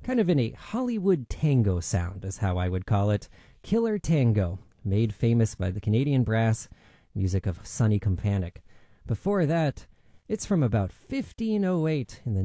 kind of in a Hollywood tango sound, is how I would call it. Killer Tango, made famous by the Canadian Brass, music of Sonny Kompanic. Before that, it's from about 1508 in the